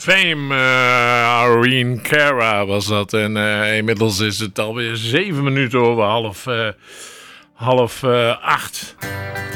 Fame, Irene Cara was dat. En inmiddels is het alweer 7 minuten over half 8.